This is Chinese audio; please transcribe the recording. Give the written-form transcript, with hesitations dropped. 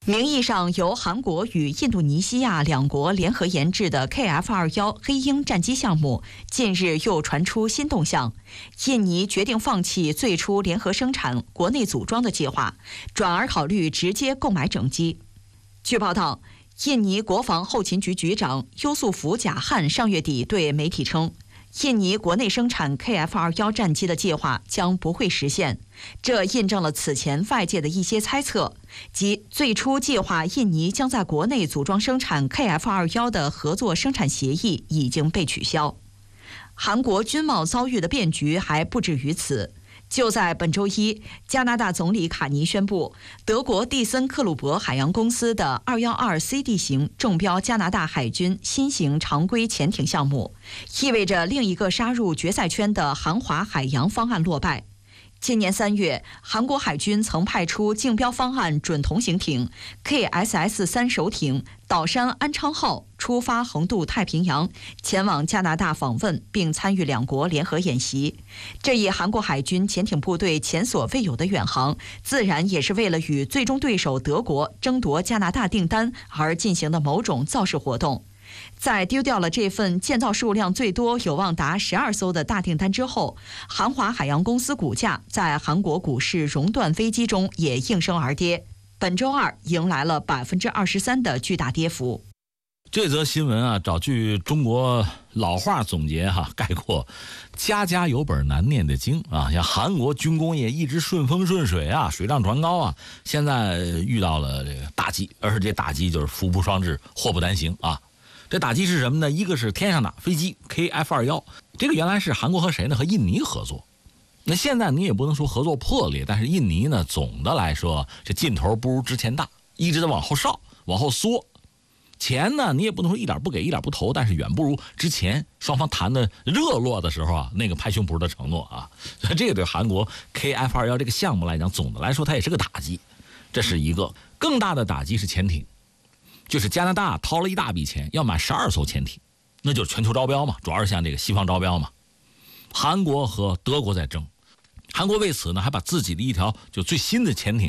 名义上由韩国与印度尼西亚两国联合研制的 KF-21黑鹰战机项目，近日又传出新动向。印尼决定放弃最初联合生产、国内组装的计划，转而考虑直接购买整机。据报道，印尼国防后勤局局长优素福·贾汉上月底对媒体称，印尼国内生产 KF-21战机的计划将不会实现，这印证了此前外界的一些猜测，即最初计划印尼将在国内组装生产 KF-21的合作生产协议已经被取消。韩国军贸遭遇的变局还不止于此。就在本周一，加拿大总理卡尼宣布，德国蒂森克虏伯海洋公司的212CD 型中标加拿大海军新型常规潜艇项目，意味着另一个杀入决赛圈的韩华海洋方案落败。今年3月，韩国海军曾派出竞标方案准同型艇 KSS-3 首艇岛山安昌号出发横渡太平洋，前往加拿大访问，并参与两国联合演习。这一韩国海军潜艇部队前所未有的远航，自然也是为了与最终对手德国争夺加拿大订单而进行的某种造势活动。在丢掉了这份建造数量最多有望达12艘的大订单之后，韩华海洋公司股价在韩国股市熔断危机中也应声而跌，本周二迎来了23%的巨大跌幅。 这则新闻啊，找句中国老话总结概括，家家有本难念的经啊。像韩国军工业一直顺风顺水啊，水涨船高啊，现在遇到了这个打击，而且这打击就是福不双至，祸不单行啊。这打击是什么呢？一个是天上的飞机 KF-21，这个原来是韩国和谁呢？和印尼合作。那现在你也不能说合作破裂，但是印尼呢，总的来说这劲头不如之前大，一直在往后稍，往后缩。钱呢，你也不能说一点不给一点不投，但是远不如之前双方谈的热络的时候啊，那个拍胸脯的承诺啊。所以这个对韩国 KF-21这个项目来讲，总的来说它也是个打击。这是一个更大的打击是潜艇。就是加拿大掏了一大笔钱要买12艘潜艇，那就是全球招标嘛，主要是向这个西方招标嘛。韩国和德国在争，韩国为此呢还把自己的一条就最新的潜艇